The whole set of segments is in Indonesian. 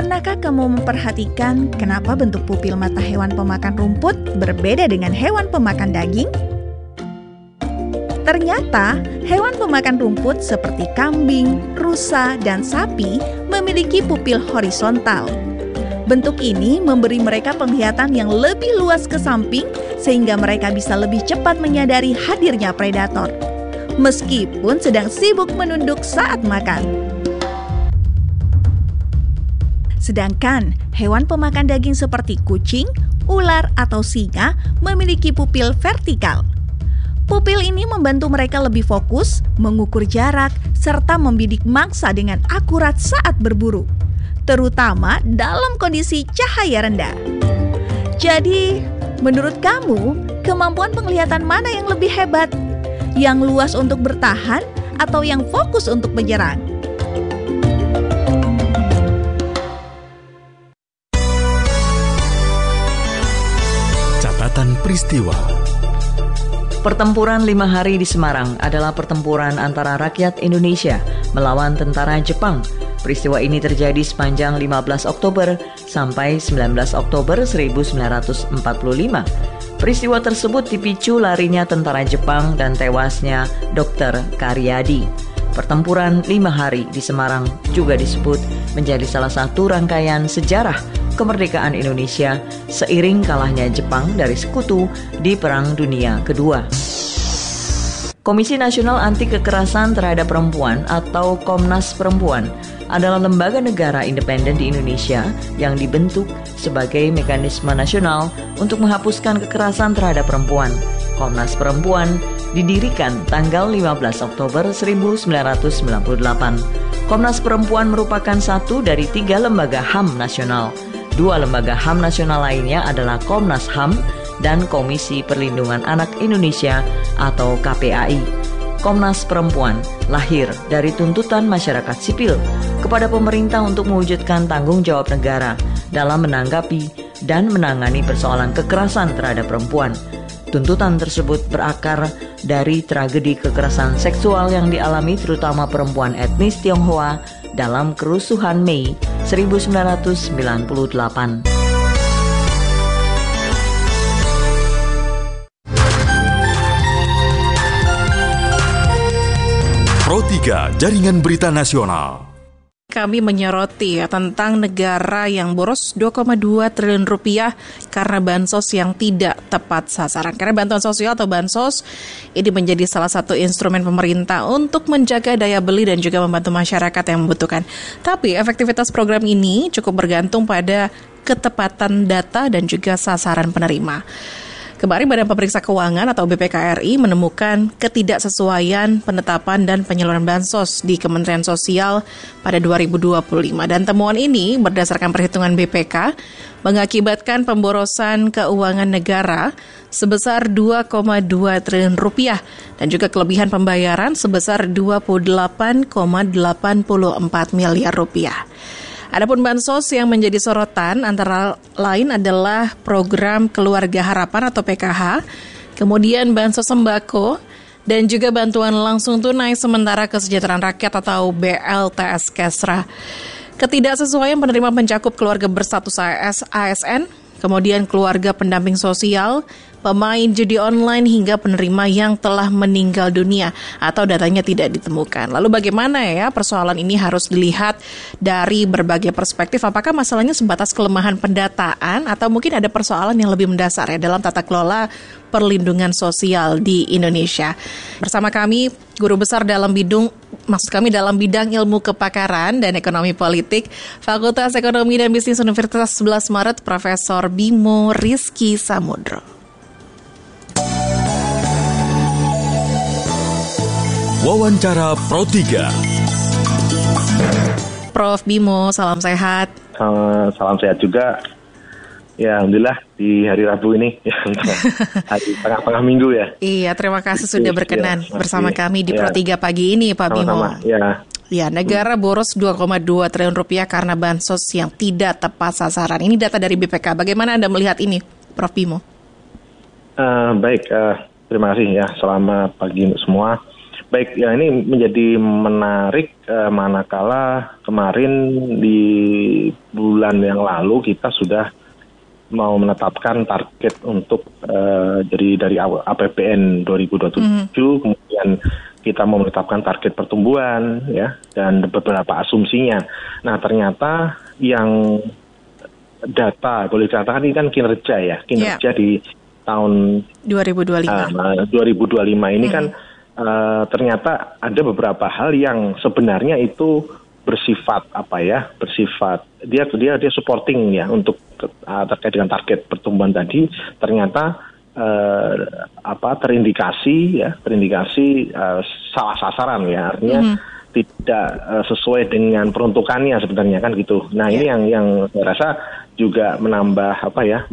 Pernahkah kamu memperhatikan kenapa bentuk pupil mata hewan pemakan rumput berbeda dengan hewan pemakan daging? Ternyata, hewan pemakan rumput seperti kambing, rusa, dan sapi memiliki pupil horizontal. Bentuk ini memberi mereka penglihatan yang lebih luas ke samping sehingga mereka bisa lebih cepat menyadari hadirnya predator, meskipun sedang sibuk menunduk saat makan. Sedangkan hewan pemakan daging seperti kucing, ular, atau singa memiliki pupil vertikal. Pupil ini membantu mereka lebih fokus, mengukur jarak, serta membidik mangsa dengan akurat saat berburu, terutama dalam kondisi cahaya rendah. Jadi, menurut kamu, kemampuan penglihatan mana yang lebih hebat? Yang luas untuk bertahan atau yang fokus untuk menyerang? Catatan peristiwa. Pertempuran 5 hari di Semarang adalah pertempuran antara rakyat Indonesia melawan tentara Jepang. Peristiwa ini terjadi sepanjang 15 Oktober sampai 19 Oktober 1945. Peristiwa tersebut dipicu larinya tentara Jepang dan tewasnya Dr. Karyadi. Pertempuran 5 hari di Semarang juga disebut menjadi salah satu rangkaian sejarah kemerdekaan Indonesia seiring kalahnya Jepang dari sekutu di Perang Dunia Kedua. Komisi Nasional Anti Kekerasan Terhadap Perempuan atau Komnas Perempuan adalah lembaga negara independen di Indonesia yang dibentuk sebagai mekanisme nasional untuk menghapuskan kekerasan terhadap perempuan. Komnas Perempuan didirikan tanggal 15 Oktober 1998. Komnas Perempuan merupakan satu dari 3 lembaga HAM nasional. 2 lembaga HAM nasional lainnya adalah Komnas HAM dan Komisi Perlindungan Anak Indonesia atau KPAI. Komnas Perempuan lahir dari tuntutan masyarakat sipil kepada pemerintah untuk mewujudkan tanggung jawab negara dalam menanggapi dan menangani persoalan kekerasan terhadap perempuan. Tuntutan tersebut berakar dari tragedi kekerasan seksual yang dialami terutama perempuan etnis Tionghoa dalam kerusuhan Mei 1998. Pro 3 Jaringan Berita Nasional. Kami menyoroti tentang negara yang boros 2,2 triliun rupiah karena bansos yang tidak tepat sasaran. Karena bantuan sosial atau bansos ini menjadi salah satu instrumen pemerintah untuk menjaga daya beli dan juga membantu masyarakat yang membutuhkan. Tapi efektivitas program ini cukup bergantung pada ketepatan data dan juga sasaran penerima. Kemarin Badan Pemeriksa Keuangan atau BPK RI menemukan ketidaksesuaian penetapan dan penyaluran bansos di Kementerian Sosial pada 2025. Dan temuan ini berdasarkan perhitungan BPK mengakibatkan pemborosan keuangan negara sebesar 2,2 triliun rupiah dan juga kelebihan pembayaran sebesar 28,84 miliar rupiah. Adapun bansos yang menjadi sorotan antara lain adalah program Keluarga Harapan atau PKH, kemudian bansos sembako, dan juga bantuan langsung tunai sementara kesejahteraan rakyat atau BLTS Kesra. Ketidaksesuaian penerima mencakup keluarga berstatus ASN, kemudian keluarga pendamping sosial, pemain judi online hingga penerima yang telah meninggal dunia atau datanya tidak ditemukan. Lalu bagaimana ya persoalan ini harus dilihat dari berbagai perspektif. Apakah masalahnya sebatas kelemahan pendataan atau mungkin ada persoalan yang lebih mendasar ya dalam tata kelola perlindungan sosial di Indonesia. Bersama kami guru besar dalam bidang ilmu kepakaran dan ekonomi politik Fakultas Ekonomi dan Bisnis Universitas 11 Maret Profesor Bimo Rizky Samudro. Wawancara Pro 3. Prof Bimo, salam sehat. Salam sehat juga. Ya, alhamdulillah di hari Rabu ini, hari tengah-tengah minggu ya. Iya, terima kasih sudah berkenan bersama kami di Pro 3 pagi ini, Pak Bimo. Ya, negara boros 2,2 triliun rupiah karena bansos yang tidak tepat sasaran. Ini data dari BPK. Bagaimana Anda melihat ini, Prof Bimo? Baik, terima kasih ya. Selamat pagi untuk semua. baik, ya ini menjadi menarik manakala kemarin di bulan yang lalu kita sudah mau menetapkan target untuk dari APBN 2027, kemudian kita mau menetapkan target pertumbuhan ya dan beberapa asumsinya. Nah ternyata yang data boleh dikatakan ini kan kinerja di tahun 2025 ini kan ternyata ada beberapa hal yang sebenarnya itu bersifat dia supporting ya untuk terkait dengan target pertumbuhan tadi, ternyata terindikasi salah sasaran ya, artinya tidak sesuai dengan peruntukannya sebenarnya kan gitu. Nah ini yang saya rasa juga menambah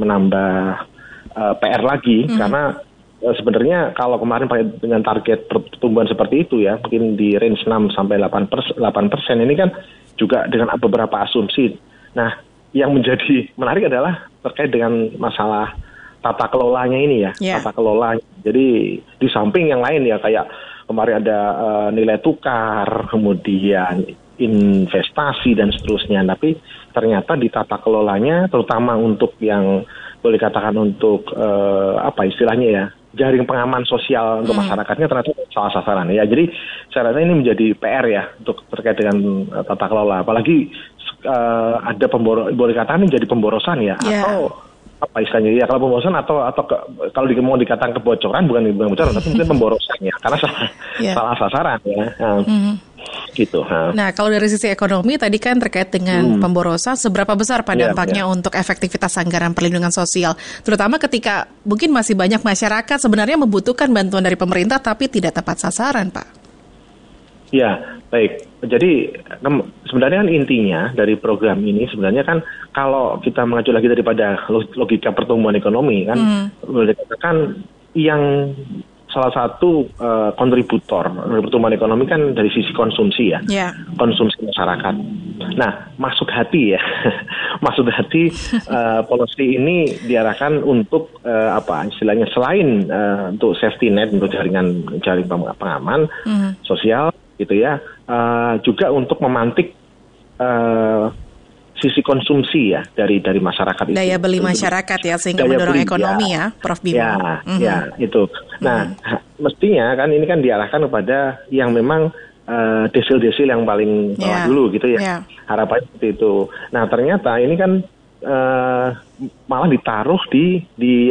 PR lagi karena sebenarnya kalau kemarin dengan target pertumbuhan seperti itu ya, mungkin di range 6 sampai 8% ini kan juga dengan beberapa asumsi. Nah, yang menjadi menarik adalah terkait dengan masalah tata kelolanya ini ya, tata kelola. Jadi di samping yang lain ya kayak kemarin ada nilai tukar, kemudian investasi dan seterusnya. Tapi ternyata di tata kelolanya, terutama untuk yang boleh katakan untuk istilahnya ya, jaring pengaman sosial untuk masyarakatnya ternyata salah sasaran ya. Jadi saya rasa ini menjadi PR ya untuk terkait dengan tata kelola. Apalagi ada boleh katakan ini jadi pemborosan ya, atau apa istilahnya ya, kalau pemborosan atau kalau mau dikatakan kebocoran, bukan kebocoran tapi mungkin pemborosan ya, karena salah sasaran ya. Gitu. Nah, kalau dari sisi ekonomi tadi kan terkait dengan pemborosan, seberapa besar dampaknya untuk efektivitas anggaran perlindungan sosial, terutama ketika mungkin masih banyak masyarakat sebenarnya membutuhkan bantuan dari pemerintah tapi tidak tepat sasaran, Pak? Ya, baik. Jadi sebenarnya kan intinya dari program ini sebenarnya kan kalau kita mengacu lagi daripada logika pertumbuhan ekonomi kan, boleh dikatakan yang salah satu kontributor pertumbuhan ekonomi kan dari sisi konsumsi ya, konsumsi masyarakat. Nah, maksud hati policy ini diarahkan untuk istilahnya selain untuk safety net, untuk jaring pengaman sosial gitu ya, juga untuk memantik sisi konsumsi ya dari masyarakat itu. Daya beli masyarakat ya, sehingga mendorong ekonomi ya, Prof. Bimo. Ya, itu. Nah, mestinya kan ini kan diarahkan kepada yang memang desil-desil yang paling bawah dulu gitu ya. Harapannya seperti itu. Nah, ternyata ini kan malah ditaruh di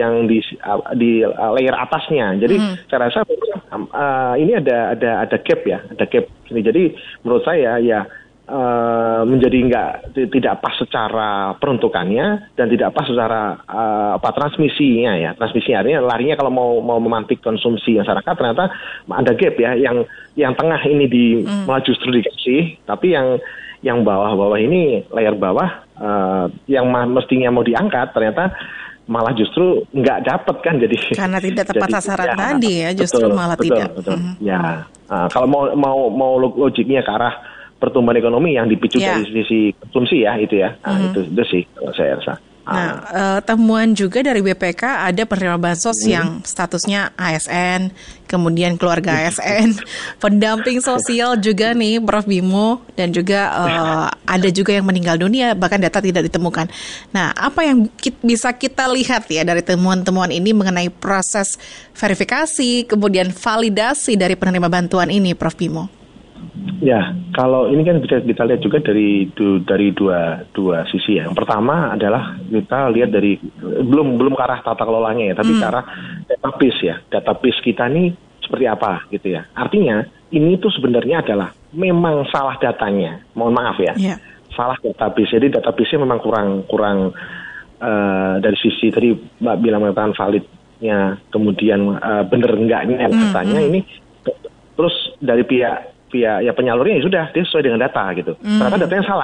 layer atasnya. Jadi saya rasa ini ada gap ya, ada gap. Jadi menurut saya ya menjadi tidak pas secara peruntukannya dan tidak pas secara transmisinya ya. Transmisinya artinya larinya kalau mau memantik konsumsi masyarakat ternyata ada gap ya, yang tengah ini malah justru dikasih, tapi yang bawah ini layer bawah yang mestinya mau diangkat ternyata malah justru nggak dapat kan, jadi karena tidak tepat sasaran tadi ya, justru malah tidak. Ya, kalau mau logiknya ke arah pertumbuhan ekonomi yang dipicu dari sisi konsumsi ya, itu ya. Itu sih saya rasa. Nah, temuan juga dari BPK ada penerima bansos yang statusnya ASN, kemudian keluarga ASN, pendamping sosial juga nih Prof. Bimo, dan juga ada juga yang meninggal dunia, bahkan data tidak ditemukan. Nah, apa yang bisa kita lihat ya dari temuan-temuan ini mengenai proses verifikasi, kemudian validasi dari penerima bantuan ini, Prof. Bimo? Ya, kalau ini kan bisa kita lihat juga dari dua sisi ya. Yang pertama adalah kita lihat dari belum ke arah tata kelolanya ya, tapi ke arah database ya. Database kita ini seperti apa gitu ya. Artinya ini tuh sebenarnya adalah memang salah datanya. Mohon maaf ya. Salah database. Jadi database-nya memang kurang dari sisi tadi Mbak bilang mengatakan validnya, kemudian bener enggaknya datanya ini. Terus dari pihak ya penyalurnya ya sudah dia sesuai dengan data gitu. Ternyata datanya salah.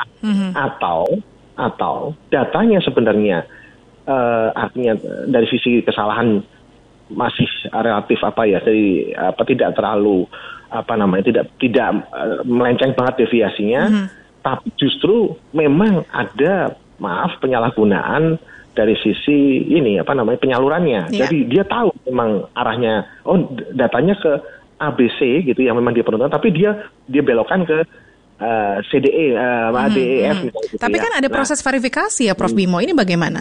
Atau datanya sebenarnya artinya dari sisi kesalahan masih relatif dari tidak terlalu tidak melenceng banget deviasinya, tapi justru memang ada penyalahgunaan dari sisi ini penyalurannya. Jadi dia tahu memang arahnya, datanya ke ABC gitu yang memang dia peruntukkan, tapi dia belokkan ke CDE, DEF gitu. Tapi kan ada proses verifikasi ya Prof Bimo, ini bagaimana?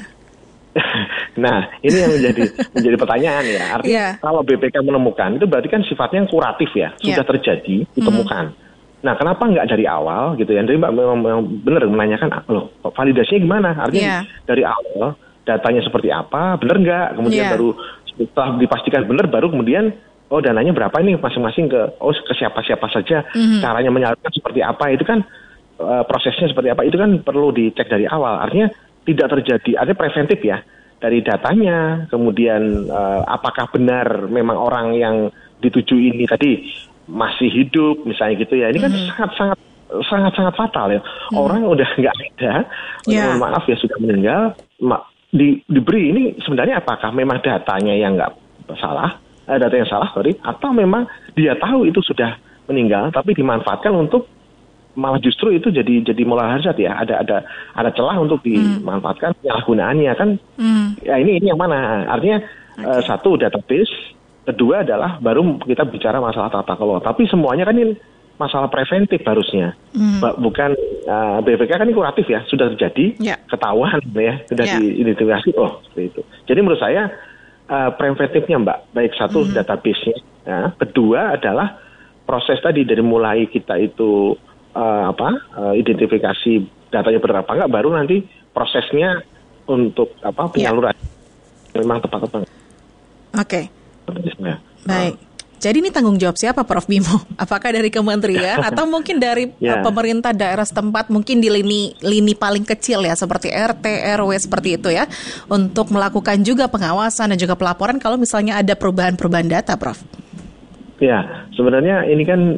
Nah, ini yang menjadi pertanyaan ya. Artinya kalau BPK menemukan itu berarti kan sifatnya yang kuratif ya, sudah terjadi, ditemukan. Nah, kenapa nggak dari awal gitu ya? Jadi Mbak memang benar menanyakan, loh validasinya gimana? Artinya dari awal datanya seperti apa, benar nggak? Kemudian baru setelah dipastikan benar, baru kemudian dananya berapa ini masing-masing ke siapa-siapa saja, caranya menyalurkan seperti apa, itu kan prosesnya seperti apa, itu kan perlu dicek dari awal. Artinya tidak terjadi, artinya preventif ya, dari datanya, kemudian apakah benar memang orang yang dituju ini tadi masih hidup misalnya gitu ya, ini kan sangat fatal ya. Orang udah nggak ada, mohon maaf ya sudah meninggal, diberi ini sebenarnya apakah memang datanya yang nggak salah, data yang salah atau memang dia tahu itu sudah meninggal tapi dimanfaatkan untuk malah justru itu jadi moral hazard ya, ada celah untuk dimanfaatkan penyalahgunaannya kan. Ya ini yang mana? Artinya satu database, kedua adalah baru kita bicara masalah tata kelola. Tapi semuanya kan ini masalah preventif harusnya, bukan BPK kan ini kuratif ya, sudah terjadi, ketahuan ya, sudah diidentifikasi, seperti itu. Jadi menurut saya preventifnya Mbak, baik satu database-nya, ya. Kedua adalah proses tadi dari mulai kita itu identifikasi datanya benar apa enggak, baru nanti prosesnya untuk penyaluran memang tepat. Oke. Baik. Jadi ini tanggung jawab siapa Prof Bimo? Apakah dari kementerian atau mungkin dari pemerintah daerah setempat, mungkin di lini paling kecil ya seperti RT, RW seperti itu ya, untuk melakukan juga pengawasan dan juga pelaporan kalau misalnya ada perubahan data, Prof? Ya, sebenarnya ini kan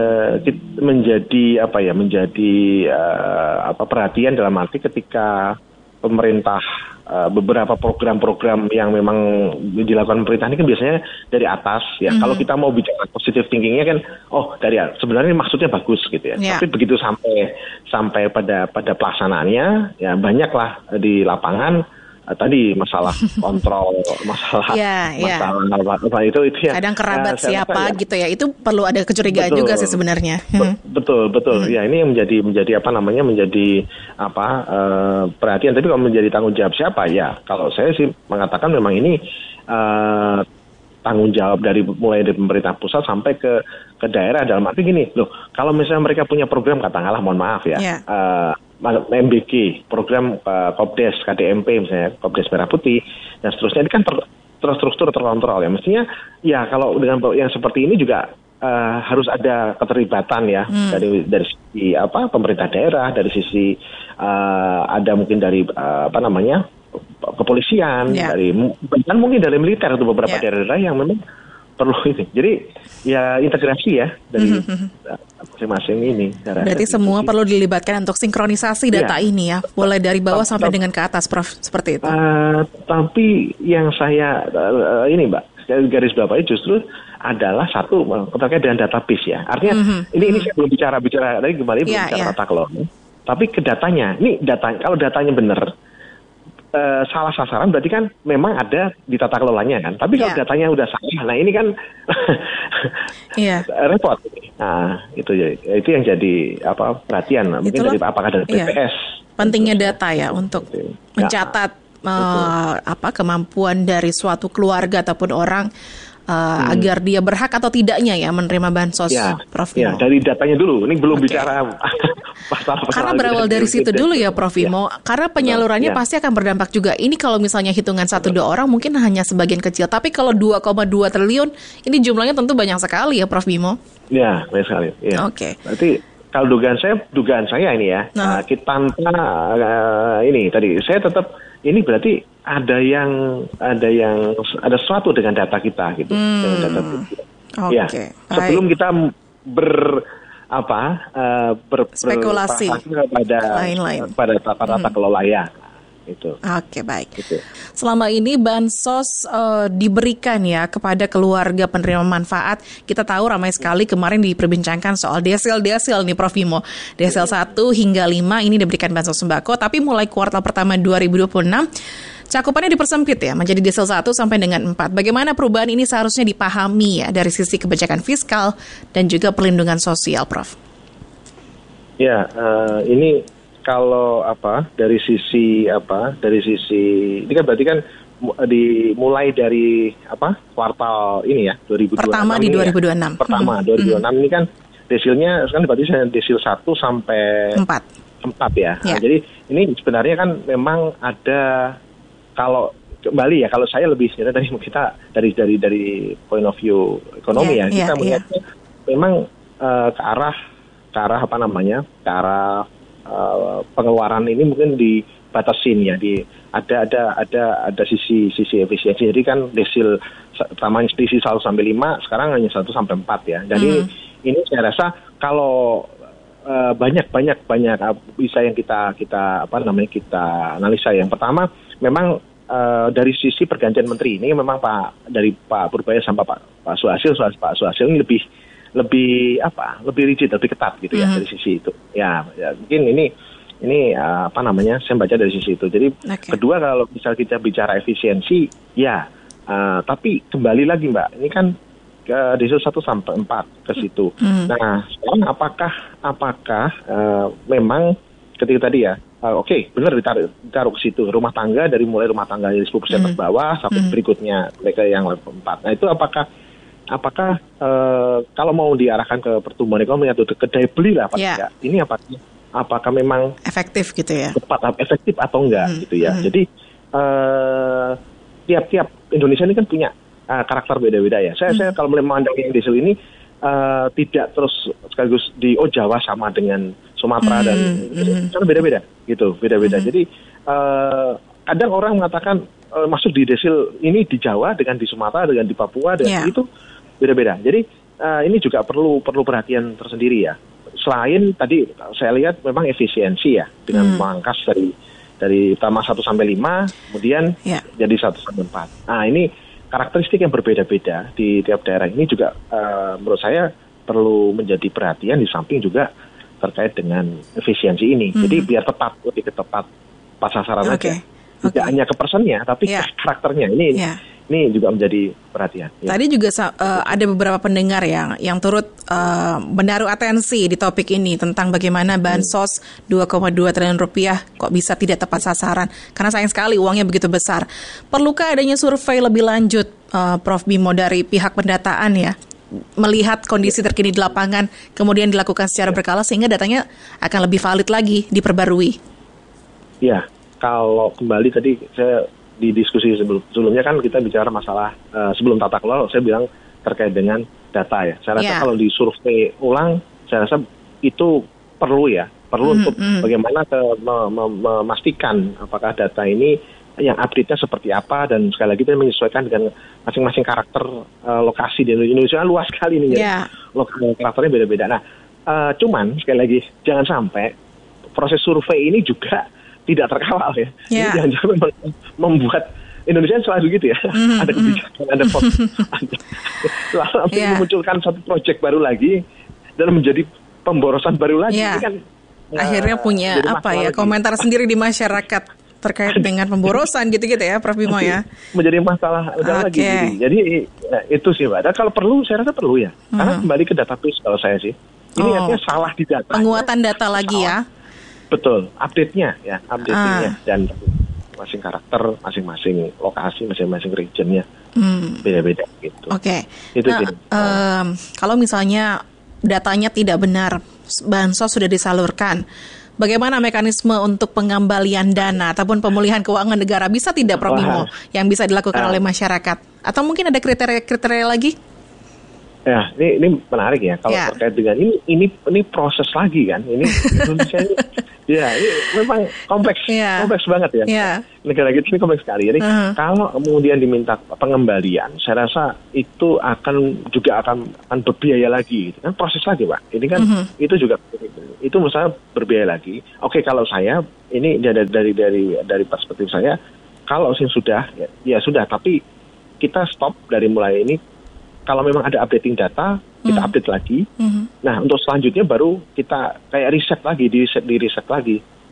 menjadi perhatian dalam arti ketika pemerintah beberapa program-program yang memang dilakukan pemerintah ini kan biasanya dari atas ya. Kalau kita mau bicara positive thinkingnya kan, dari sebenarnya maksudnya bagus gitu ya. Tapi begitu sampai pada pelaksanaannya ya banyaklah di lapangan tadi masalah kontrol, masalah itu ya. Kadang kerabat siapa gitu ya, itu perlu ada kecurigaan juga sih sebenarnya. Betul. Ya ini yang menjadi perhatian. Tapi kalau menjadi tanggung jawab siapa ya? Kalau saya sih mengatakan memang ini tanggung jawab mulai dari pemerintah pusat sampai ke daerah, dalam arti gini loh. Kalau misalnya mereka punya program katakanlah, mohon maaf ya. MBG, program Kopdes, KDMP misalnya, Kopdes Merah Putih, dan seterusnya, ini kan terstruktur, terkontrol ya. Mestinya ya kalau dengan yang seperti ini juga harus ada keterlibatan ya, dari sisi pemerintah daerah, dari sisi ada mungkin dari kepolisian, dari bahkan mungkin dari militer atau beberapa daerah yang memang perlu ini. Jadi ya integrasi ya dari masing-masing ini. Berarti semua perlu dilibatkan untuk sinkronisasi data ini ya, mulai dari bawah sampai dengan ke atas, Prof, seperti itu. Tapi yang saya ini Mbak, garis bawahi justru adalah satu terkait dengan database ya. Artinya ini saya belum bicara tadi kembali bicara tata kelola. Tapi ke datanya, ini kalau datanya benar, salah sasaran berarti kan memang ada di tata kelolanya kan. Tapi kalau datanya udah salah, nah ini kan repot. Nah itu yang jadi perhatian. Mungkin dari apakah dari BPS. Pentingnya data ya untuk mencatat kemampuan dari suatu keluarga ataupun orang. Agar dia berhak atau tidaknya ya menerima bansos, Prof Bimo. Dari datanya dulu. Ini belum bicara masalah. Karena berawal dari situ dulu ya, Prof Bimo. Karena penyalurannya pasti akan berdampak juga. Ini kalau misalnya hitungan 1-2 orang mungkin hanya sebagian kecil. Tapi kalau 2,2 triliun, ini jumlahnya tentu banyak sekali ya, Prof Bimo. Ya, banyak sekali. Ya. Oke. Berarti kalau dugaan saya ini ya, kita ini tadi saya tetap ini berarti ada sesuatu dengan data kita gitu, dengan data kita. Ya, sebelum kita berspekulasi pada tata kelola ya. Itu. Oke, baik. Gitu. Selama ini bansos diberikan ya kepada keluarga penerima manfaat. Kita tahu ramai sekali kemarin diperbincangkan soal desil nih Prof Bimo. Desil 1 hingga 5 ini diberikan bansos sembako, tapi mulai kuartal pertama 2026 cakupannya dipersempit ya, menjadi desil 1 sampai dengan 4. Bagaimana perubahan ini seharusnya dipahami ya dari sisi kebijakan fiskal dan juga perlindungan sosial, Prof? Ya, ini kalau dari sisi ini kan berarti kan dimulai dari kuartal ini ya 2026. Pertama di 2026. Pertama 2026 ini kan desilnya kan berarti desil 1 sampai 4 ya. Nah, jadi ini sebenarnya kan memang ada, kalau kembali ya, kalau saya lebih dari kita dari point of view ekonomi kita melihatnya memang ke arah pengeluaran ini mungkin dibatasin ya, ada sisi efisiensi. Jadi kan desil pertamanya desil 1 sampai 5, sekarang hanya 1 sampai 4 ya. Jadi ini saya rasa kalau banyak bisa yang kita analisa. Yang pertama memang dari sisi pergantian menteri ini memang dari Pak Purbaya sampai Pak Suhasil ini lebih rigid, lebih ketat gitu ya dari sisi itu. Ya mungkin ini saya baca dari sisi itu. Jadi kedua, kalau misal kita bicara efisiensi tapi kembali lagi Mbak, ini kan desil 1 sampai 4 ke situ. Nah, sekarang apakah memang ketika tadi ya, benar ditaruh ke situ rumah tangga, mulai rumah tangga dari 10% terbawah sampai berikutnya mereka yang level 4. Nah, itu apakah kalau mau diarahkan ke pertumbuhan ekonomi atau ke daya beli lah tidak? Ini apakah memang efektif gitu ya? Efektif atau enggak gitu ya. Jadi tiap Indonesia ini kan punya karakter beda-beda ya. Saya kalau memandang yang desil ini tidak terus sekaligus di Jawa sama dengan Sumatera dan karena beda-beda gitu, beda-beda. Jadi kadang orang mengatakan masuk di desil ini di Jawa dengan di Sumatera dengan di Papua dan itu beda-beda. Jadi ini juga perlu perhatian tersendiri ya. Selain tadi saya lihat memang efisiensi ya dengan memangkas dari pertama 1 sampai 5 kemudian jadi 1 sampai 4. Nah, ini karakteristik yang berbeda-beda di tiap daerah ini juga menurut saya perlu menjadi perhatian, di samping juga terkait dengan efisiensi ini. Jadi biar lebih tepat sasaran aja. Tidak hanya ke personnya, tapi ke karakternya. Ini juga menjadi perhatian. Tadi juga ada beberapa pendengar yang turut menaruh atensi di topik ini tentang bagaimana bansos 2,2 triliun rupiah kok bisa tidak tepat sasaran. Karena sayang sekali uangnya begitu besar. Perlukah adanya survei lebih lanjut, Prof. Bimo, dari pihak pendataan ya? Melihat kondisi terkini di lapangan, kemudian dilakukan secara berkala sehingga datanya akan lebih valid lagi, diperbarui. Ya, kalau kembali tadi saya di diskusi sebelumnya kan kita bicara masalah sebelum tata kelola, saya bilang terkait dengan data ya. Saya rasa kalau di survei ulang, saya rasa itu perlu untuk bagaimana memastikan apakah data ini yang update-nya seperti apa, dan sekali lagi kita menyesuaikan dengan masing-masing karakter lokasi di Indonesia. Luas sekali nih ya, karakternya beda-beda. Nah, cuman sekali lagi jangan sampai proses survei ini juga tidak terkawal ya. Ini jangan sampai membuat Indonesia selalu gitu ya. Ada kebijakan, ada selalu memunculkan satu proyek baru lagi dan menjadi pemborosan baru lagi. Ini kan akhirnya punya komentar sendiri di masyarakat terkait dengan pemborosan gitu-gitu ya, Prof. Bimo ya. Menjadi masalah lagi. Jadi itu sih Mbak. Dan kalau perlu, saya rasa perlu ya. Karena kembali ke database kalau saya sih. Ini artinya salah di data. Penguatan data lagi ya. Betul, update-nya dan masing karakter, masing-masing lokasi, masing-masing regionnya beda-beda gitu. Itu kalau misalnya datanya tidak benar, bansos sudah disalurkan, bagaimana mekanisme untuk pengembalian dana ataupun pemulihan keuangan negara? Bisa tidak, Prof. Bimo, yang bisa dilakukan oleh masyarakat? Atau mungkin ada kriteria lagi? Ya, ini menarik ya kalau terkait dengan ini proses lagi kan. Ini Indonesia ini ini memang kompleks banget ya. Negara kita ini kompleks sekali. Jadi kalau kemudian diminta pengembalian, saya rasa itu akan berbiaya lagi. Kan proses lagi, Pak. Ini kan itu juga itu menurut saya berbiaya lagi. Oke, kalau saya ini dari perspektif saya, kalau sudah ya sudah, tapi kita stop dari mulai ini. Kalau memang ada updating data, kita update lagi. Nah, untuk selanjutnya baru kita kayak riset lagi, di riset lagi,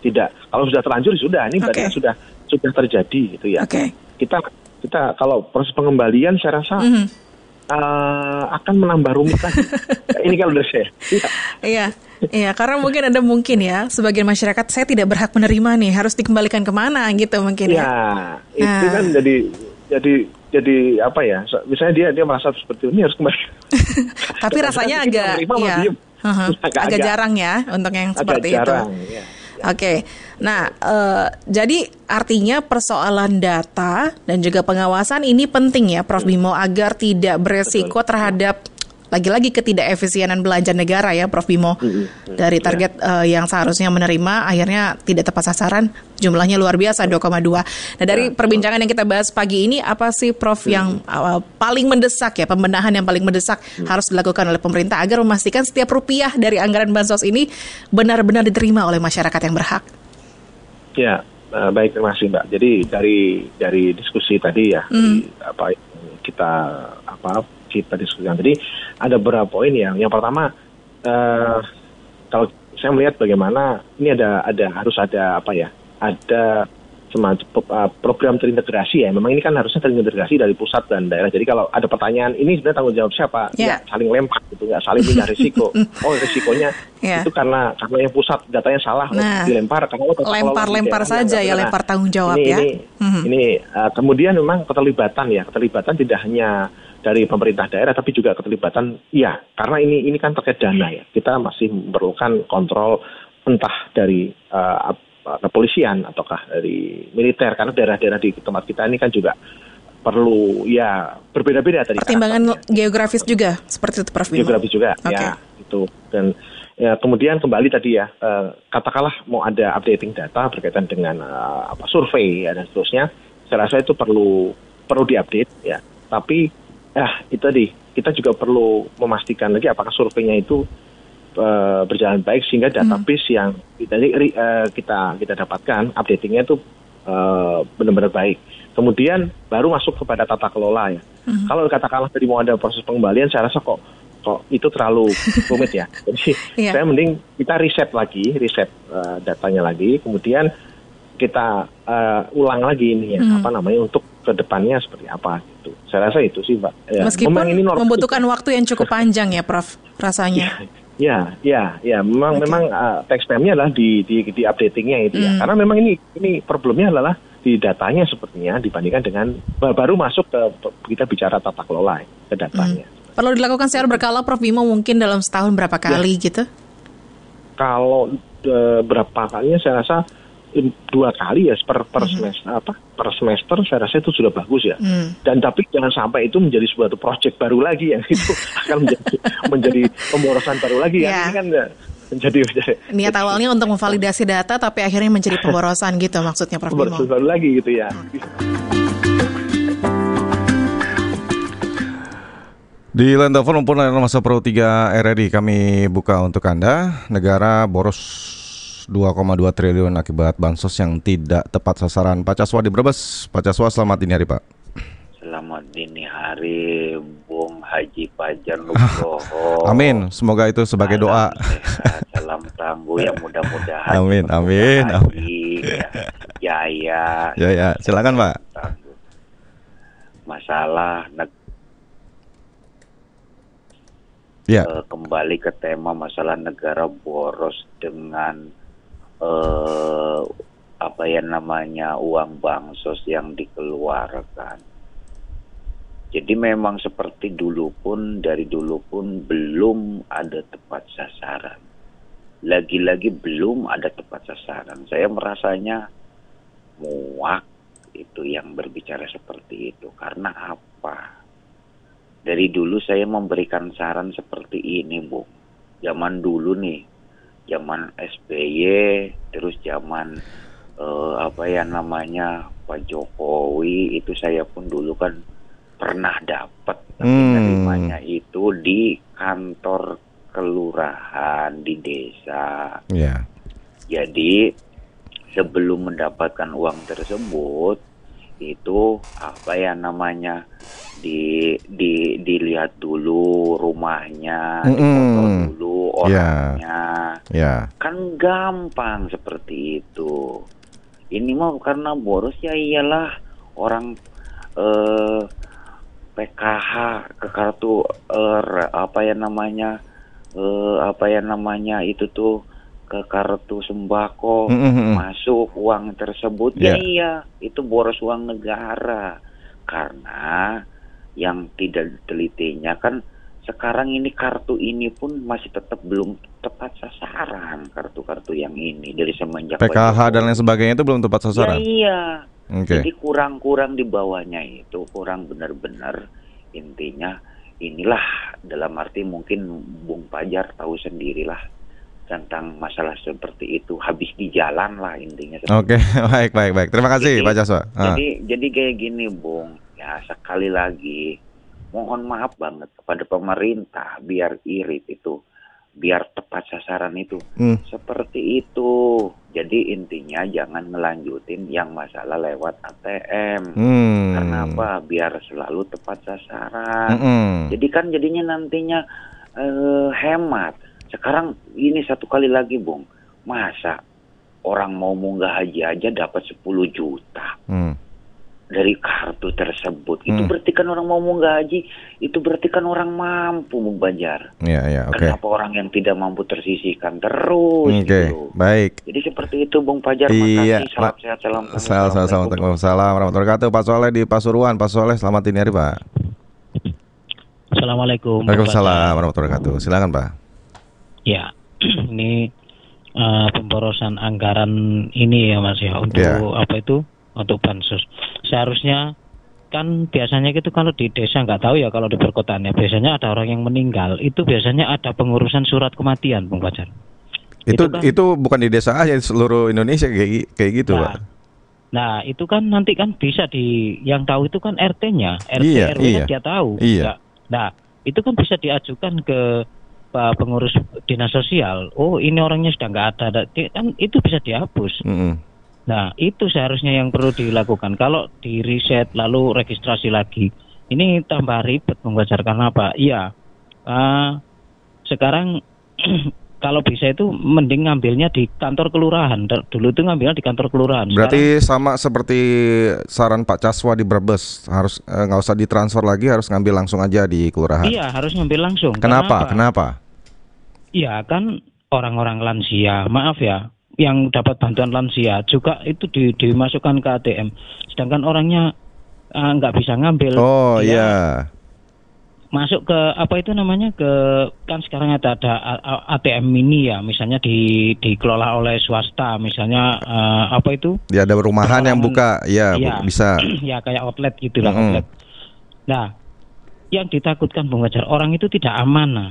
tidak. Kalau sudah terlanjur sudah, ini berarti sudah terjadi gitu ya. Kita kalau proses pengembalian saya rasa akan menambah rumit lagi. Ini kalau dari saya. Iya, karena mungkin ya sebagian masyarakat saya tidak berhak menerima nih, harus dikembalikan kemana gitu mungkin ya. Itu kan jadi apa ya? Misalnya dia merasa seperti ini harus kembali. Tapi rasanya agak jarang ya untuk yang seperti jarang, itu. Oke. Nah, jadi artinya persoalan data dan juga pengawasan ini penting ya, Prof. Bimo, agar tidak beresiko terhadap lagi-lagi ketidakefisienan belanja negara ya, Prof. Bimo. Dari target yang seharusnya menerima akhirnya tidak tepat sasaran, jumlahnya luar biasa 2,2. Nah, dari perbincangan yang kita bahas pagi ini, apa sih Prof yang paling mendesak ya, pembenahan yang paling mendesak harus dilakukan oleh pemerintah agar memastikan setiap rupiah dari anggaran bansos ini benar-benar diterima oleh masyarakat yang berhak? Ya, baik, terima kasih Mbak. Jadi dari diskusi tadi ya, kita diskusikan tadi ada beberapa poin yang pertama, kalau saya melihat bagaimana ini harus ada semacam program terintegrasi ya. Memang ini kan harusnya terintegrasi dari pusat dan daerah. Jadi kalau ada pertanyaan ini sebenarnya tanggung jawab siapa? Ya saling lempar gitu, nggak saling pindah risiko. Risikonya itu karena yang pusat datanya salah, dilempar karena lempar saja ya, lempar tanggung jawab ya. Ini kemudian memang keterlibatan tidak hanya dari pemerintah daerah tapi juga keterlibatan karena ini kan terkait dana ya. Kita masih memerlukan kontrol entah dari kepolisian ataukah dari militer, karena daerah-daerah di tempat kita ini kan juga perlu berbeda-beda tadi. Pertimbangan geografis juga seperti itu, Prof. Bimo. Geografis juga itu. Dan kemudian kembali tadi katakanlah mau ada updating data berkaitan dengan survei dan seterusnya, saya rasa itu perlu diupdate ya. Tapi itu tadi kita juga perlu memastikan lagi apakah surveinya itu berjalan baik sehingga database yang kita dapatkan updatingnya itu benar-benar baik. Kemudian baru masuk kepada tata kelola ya. Kalau katakanlah tadi mau ada proses pengembalian, saya rasa kok itu terlalu rumit ya. Jadi saya mending kita riset datanya lagi, kemudian kita ulang lagi ini untuk kedepannya seperti apa gitu. Saya rasa itu sih, Mbak. Meskipun ini membutuhkan waktu yang cukup panjang ya, Prof, rasanya. Ya, memang tax time-nya adalah di updating-nya itu ya. Karena memang ini problemnya adalah di datanya sepertinya dibandingkan dengan baru masuk ke kita bicara tata kelola ke datanya. Perlu dilakukan secara berkala, Prof Bimo, mungkin dalam setahun berapa kali gitu? Kalau berapa kalinya saya rasa 2 kali ya per semester saya rasa itu sudah bagus ya. Dan tapi jangan sampai itu menjadi suatu proyek baru lagi yang itu akan menjadi pemborosan baru lagi ya. Ini kan menjadi niat awalnya untuk memvalidasi data tapi akhirnya menjadi pemborosan gitu maksudnya, Prof Bimo. Baru lagi gitu ya. Di line telepon maupun line masa Pro 3 RRI kami buka untuk Anda. Negara boros 2,2 triliun akibat bansos yang tidak tepat sasaran. Pak Caswa di Brebes. Pak Caswa, selamat dini hari, Pak. Selamat dini hari, Bung Haji Fajar Nugroho. Amin, semoga itu sebagai doa. Salam tangguh yang mudah-mudahan. Amin. Ya, silakan, Pak. Masalah kembali ke tema masalah negara boros dengan uang bansos yang dikeluarkan. Jadi memang seperti dari dulu pun belum ada tepat sasaran. Lagi-lagi belum ada tepat sasaran. Saya merasanya muak itu yang berbicara seperti itu. Karena apa? Dari dulu saya memberikan saran seperti ini, Bu. Zaman dulu nih, zaman SBY, terus zaman Pak Jokowi, itu saya pun dulu kan pernah dapat nerimanya itu di kantor kelurahan di desa. Jadi sebelum mendapatkan uang tersebut itu dilihat dulu rumahnya, difoto dulu orangnya. Kan gampang seperti itu. Ini mah karena boros ya iyalah orang PKH ke kartu itu tuh ke kartu sembako masuk uang tersebut iya itu boros uang negara. Karena yang tidak ditelitinya kan sekarang ini kartu ini pun masih tetap belum tepat sasaran, kartu-kartu yang ini dari semenjak PKH dan lain sebagainya itu belum tepat sasaran. Iya. Jadi kurang-kurang di bawahnya itu, kurang benar-benar. Intinya inilah, dalam arti mungkin Bung Fajar tahu sendirilah tentang masalah seperti itu, habis di jalan lah intinya. Oke, baik. Terima kasih Pak Jaswa. Jadi kayak gini Bung, ya sekali lagi mohon maaf banget kepada pemerintah biar irit itu, biar tepat sasaran itu. Seperti itu. Jadi intinya jangan ngelanjutin yang masalah lewat ATM. Kenapa? Biar selalu tepat sasaran. Jadi kan jadinya nantinya hemat. Sekarang ini satu kali lagi Bung, masa orang mau munggah haji aja dapat 10 juta dari kartu tersebut. Itu berarti kan orang mau munggah haji, itu berarti kan orang mampu Bung Fajar. Kenapa orang yang tidak mampu tersisihkan terus gitu. Baik. Jadi seperti itu Bung Fajar. Makasih, salam sehat, salam. Assalamualaikum warahmatullahi wabarakatuh. Pak Soleh di Pasuruan. Pak Soleh, selamat dini hari Pak. Assalamualaikum. Waalaikumsalam warahmatullahi wabarakatuh. Silakan Pak. Ya, ini pemborosan anggaran ini ya Mas ya untuk untuk bansos. Seharusnya kan biasanya gitu kalau di desa, nggak tahu ya kalau di perkotaan ya, biasanya ada orang yang meninggal itu biasanya ada pengurusan surat kematian Bung Fajar. Itu bukan di desa aja, seluruh Indonesia kayak gitu Pak. Nah itu kan nanti kan bisa yang tahu itu kan RT-nya, RW kan dia tahu. Nah itu kan bisa diajukan ke pengurus dinas sosial. Oh ini orangnya sudah nggak ada, kan itu bisa dihapus. Nah itu seharusnya yang perlu dilakukan. Kalau di riset lalu registrasi lagi, ini tambah ribet mengajarkan apa? Iya, sekarang kalau bisa itu mending ngambilnya di kantor kelurahan. Dulu itu ngambilnya di kantor kelurahan. Berarti sama seperti saran Pak Caswa di Brebes, harus nggak usah ditransfer lagi, harus ngambil langsung aja di kelurahan. Iya harus ngambil langsung. Kenapa? Iya kan orang-orang lansia, maaf ya, yang dapat bantuan lansia juga itu dimasukkan ke ATM. Sedangkan orangnya nggak bisa ngambil. Oh iya. Masuk ke apa itu namanya, kan sekarang ada ATM mini ya, misalnya dikelola oleh swasta, misalnya apa itu? Ya ada perumahan yang buka, bisa. Ya kayak outlet gitulah outlet. Nah. Yang ditakutkan Bung Fajar, orang itu tidak amanah.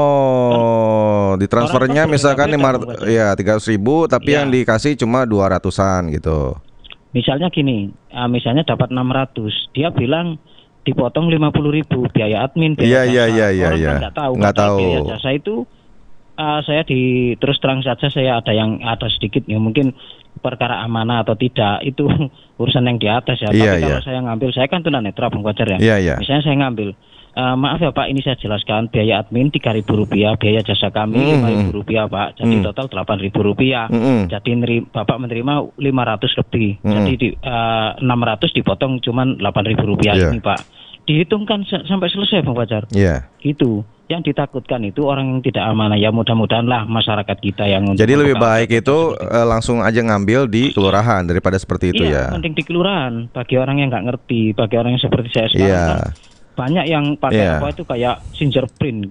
Oh, ditransfernya misalkan 300.000, tapi yang dikasih cuma 200-an gitu. Misalnya gini, misalnya dapat 600, dia bilang dipotong 50.000 biaya admin, biaya jasa. Orang kan nggak tahu. Biaya jasa itu saya terus terang saja, saya ada sedikit ya, mungkin perkara amanah atau tidak itu urusan yang di atas ya. Tapi kalau saya ngambil, saya kan tunanetra Bung Fajar ya. Misalnya saya ngambil, maaf ya Pak, ini saya jelaskan, biaya admin Rp3.000, biaya jasa kami Rp5.000 Pak, jadi total Rp8.000. Jadi Bapak menerima 500 lebih, jadi 600 dipotong cuman Rp8.000 ini Pak. Dihitungkan sampai selesai Bung Fajar. Itu yang ditakutkan itu orang yang tidak amanah. Ya mudah-mudahan masyarakat kita yang jadi lebih baik itu langsung aja ngambil di kelurahan daripada seperti itu ya. Mending di kelurahan bagi orang yang nggak ngerti, bagi orang yang seperti saya sekarang kan banyak yang pakai apa itu kayak fingerprint,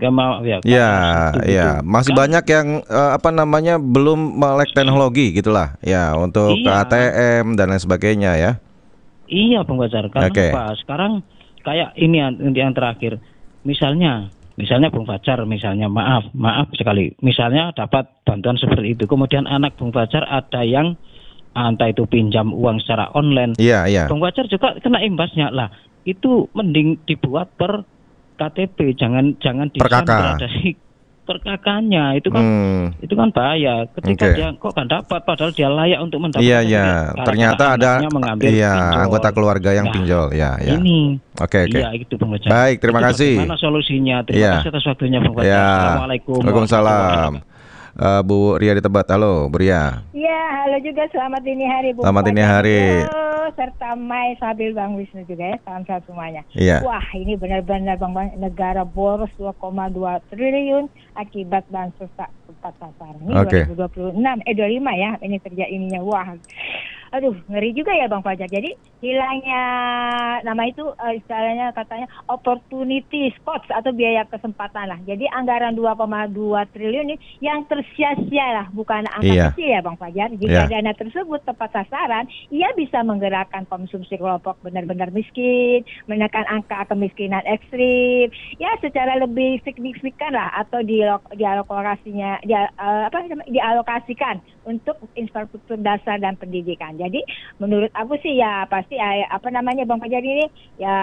masih banyak yang belum melek teknologi gitulah ya untuk ke ATM dan lain sebagainya ya. Iya Bung Fajar, karena sekarang kayak ini yang terakhir, misalnya Bung Fajar, misalnya maaf sekali, misalnya dapat bantuan seperti itu, kemudian anak Bung Fajar ada yang entah itu pinjam uang secara online, Bung Fajar juga kena imbasnya lah. Itu mending dibuat per KTP, jangan disandra dari keterkakannya itu kan bahaya ketika dia kok nggak dapat padahal dia layak untuk mendapatkan. Iya. Ternyata ada anggota keluarga yang pinjol. Ini. Oke. Iya, itu Bung Fajar. Baik, terima kasih. Bagaimana solusinya? Terima kasih atas waktunya Bung Fajar. Assalamualaikum. Waalaikumsalam. Bu Ria di Tebet, halo Bu Ria. Ya, halo juga, selamat dini hari Bu. Selamat dini hari. Serta Mai Sabil Bang Wisnu juga ya, salam sehat semuanya. Iya. Wah, ini benar-benar Bang, negara boros 2,2 triliun akibat bansos tak tepat sasaran. Ini 2025 ya, ini terjadi ininya. Wah, aduh, ngeri juga ya Bang Fajar. Jadi hilangnya nama itu istilahnya katanya opportunity cost atau biaya kesempatan lah. Jadi anggaran 2,2 triliun ini yang tersia-sia lah, bukan angka kecil ya Bang Fajar. Jika dana tersebut tepat sasaran, ia bisa menggerakkan konsumsi kelompok benar-benar miskin, menekan angka kemiskinan ekstrim, ya secara lebih signifikan lah, atau dialokasikan untuk infrastruktur dasar dan pendidikan. Jadi menurut aku sih ya pasti Bang Fajar ini ya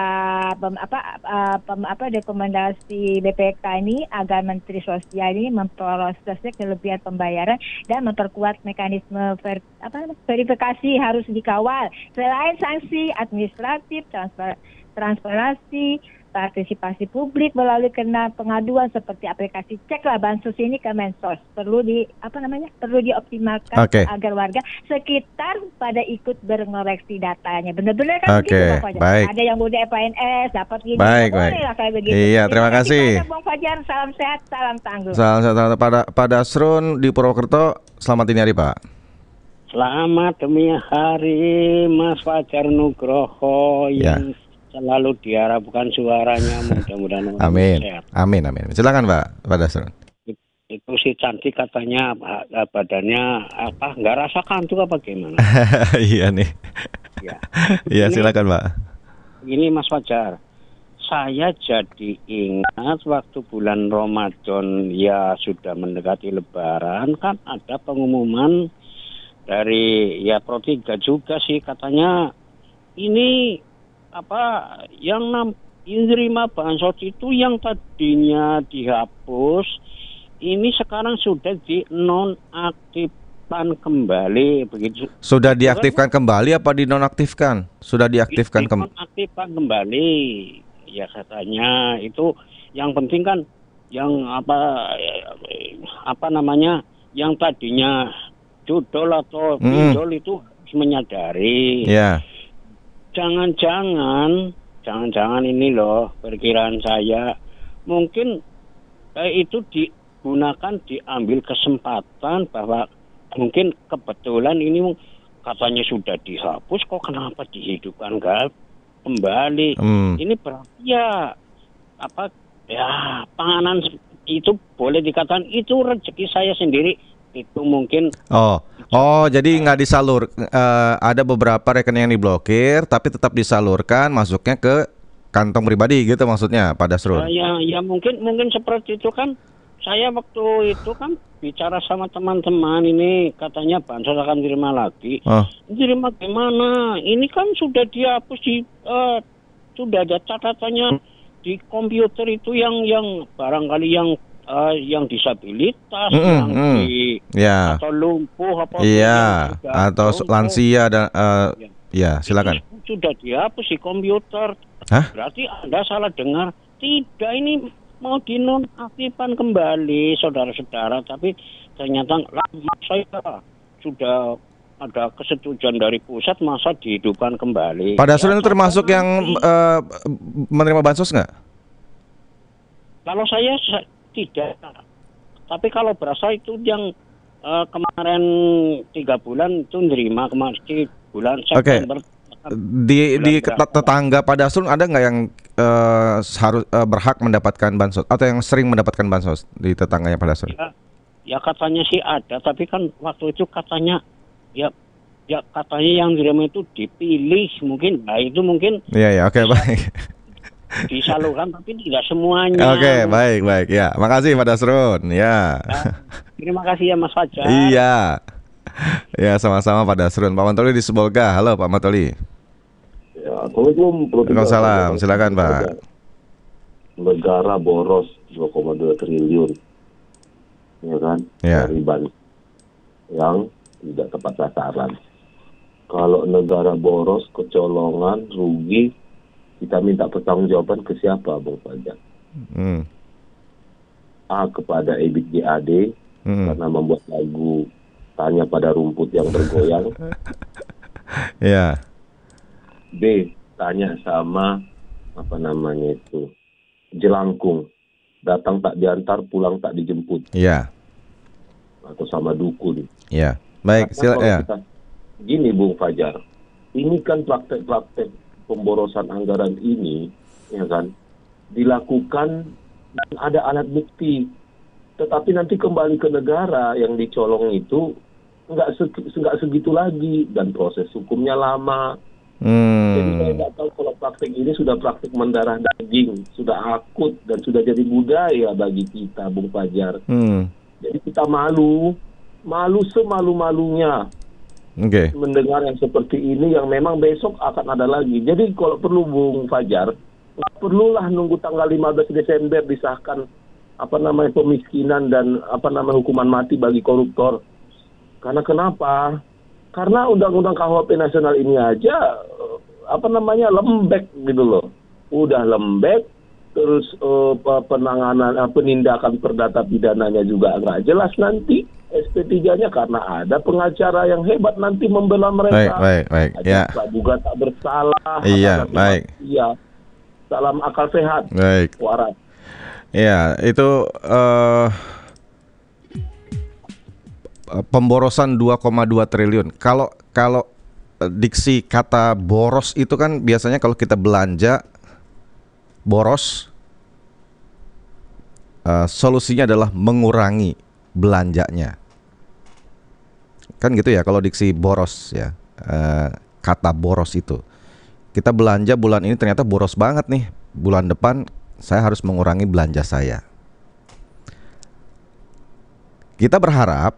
rekomendasi BPK ini agar Menteri Sosial ini memprosesnya kelebihan pembayaran dan memperkuat mekanisme verifikasi harus dikawal. Selain sanksi administratif, transparansi, partisipasi publik melalui pengaduan seperti aplikasi Ceklah Bansos ini ke Mensos perlu dioptimalkan agar warga sekitar pada ikut mengoreksi datanya. Benar-benar kan begitu Bang Fajar. Baik. Ada yang udah PNS dapat gini, baik. Lah kayak begitu. Iya, terima kasih. Bang Fajar, salam sehat, salam tangguh. Salam sehat Pak Dasrun di Purwokerto. Selamat dini hari Pak. Selamat demi hari Mas Fajar Nugroho yang selalu diharapkan suaranya, mudah-mudahan sehat. Amin. Silakan Pak Dasrun. Itu si cantik katanya badannya nggak rasa kantuk apa gimana? Iya nih. Iya silakan Pak. Ini Mas Fajar, saya jadi ingat waktu bulan Ramadan ya sudah mendekati Lebaran kan ada pengumuman dari Pro 3 juga sih katanya ini yang menerima bansos itu yang tadinya dihapus ini sekarang sudah dinonaktifkan kembali begitu. Sudah diaktifkan kembali apa dinonaktifkan? Sudah diaktifkan dinonaktifkan kembali. Ya katanya itu yang penting kan yang yang tadinya judol atau pinjol itu menyadari. Yeah. Jangan-jangan ini loh perkiraan saya mungkin itu diambil kesempatan bahwa mungkin kebetulan ini katanya sudah dihapus kok kenapa dihidupkan kembali. Ini berarti panganan itu boleh dikatakan itu rezeki saya sendiri. Itu mungkin jadi nggak disalur, ada beberapa rekening yang diblokir tapi tetap disalurkan masuknya ke kantong pribadi gitu maksudnya Pak Dasrun. Ya mungkin seperti itu kan. Saya waktu itu kan bicara sama teman-teman ini katanya bansos akan diterima lagi. Diterima gimana? Ini kan sudah dihapus sudah ada catatannya di komputer itu yang barangkali yang disabilitas, atau lumpuh atau lansia dan silakan. Itu sudah dihapus di komputer. Berarti Anda salah dengar. Tidak, ini mau dinonaktifkan kembali saudara-saudara, tapi ternyata saya sudah ada kesetujuan dari pusat masa dihidupkan kembali. Pak Dasrun itu termasuk yang menerima bansos nggak? Kalau saya tidak, tapi kalau berasa itu yang kemarin 3 bulan itu nerima kemarin bulan September. Di tetangga Pak Dasrun ada nggak yang harus berhak mendapatkan bansos atau yang sering mendapatkan bansos di tetangganya Pak Dasrun? Ya katanya sih ada, tapi kan waktu itu katanya ya katanya yang nerima itu dipilih mungkin, itu mungkin. Oke, baik. Disalurkan tapi tidak semuanya. Oke, baik ya. Makasih Pak Dasrun. Terima kasih ya Mas Fajar. Iya. Ya, sama-sama Pak Dasrun. Pak Mantoli di Sibolga. Halo Pak Mantoli. Assalamualaikum. Waalaikumsalam. Silakan Pak. Negara boros 2,2 triliun. ya kan, dari bansos yang tidak tepat sasaran. Kalau negara boros, kecolongan, rugi, kita minta pertanggungjawaban ke siapa, Bung Fajar? A, kepada Ebit GAD karena membuat lagu Tanya Pada Rumput Yang Bergoyang. B, tanya sama Jelangkung, datang tak diantar, pulang tak dijemput. Atau sama dukun. Baik, Gini Bung Fajar, ini kan praktek-praktek pemborosan anggaran ini, ya kan, dilakukan dan ada alat bukti. Tetapi nanti kembali ke negara yang dicolong itu nggak segitu lagi dan proses hukumnya lama. Jadi saya nggak tahu kalau praktek ini sudah praktek mendarah daging, sudah akut dan sudah jadi budaya bagi kita, Bung Fajar. Jadi kita malu semalu-malunya mendengar yang seperti ini yang memang besok akan ada lagi. Jadi kalau perlu Bung Fajar, nggak perlulah nunggu tanggal 15 Desember disahkan pemiskinan dan hukuman mati bagi koruptor. Karena kenapa? Karena undang-undang KUHP nasional ini aja lembek gitu loh. Udah lembek, terus penindakan perdata pidananya juga nggak jelas nanti. SP3-nya karena ada pengacara yang hebat nanti membela mereka. Baik. Juga tak bersalah. Baik. Salam akal sehat. Baik. Waras. Itu pemborosan 2,2 triliun. Kalau diksi kata boros itu kan biasanya kalau kita belanja boros, solusinya adalah mengurangi belanjanya. Kan gitu ya kalau diksi boros ya, kata boros itu. Kita belanja bulan ini ternyata boros banget nih. Bulan depan saya harus mengurangi belanja saya. Kita berharap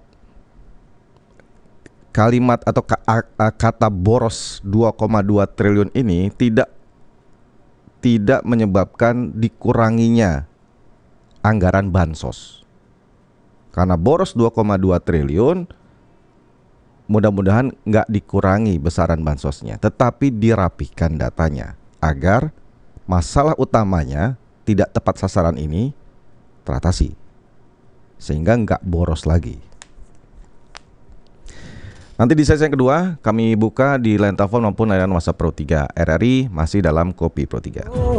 kalimat atau kata boros 2,2 triliun ini tidak menyebabkan dikuranginya anggaran bansos. Karena boros 2,2 triliun mudah-mudahan nggak dikurangi besaran bansosnya, tetapi dirapikan datanya agar masalah utamanya tidak tepat sasaran ini teratasi sehingga nggak boros lagi. Nanti di sesi yang kedua kami buka di line telepon maupun layanan WhatsApp Pro 3 RRI masih dalam Kopi Pro 3.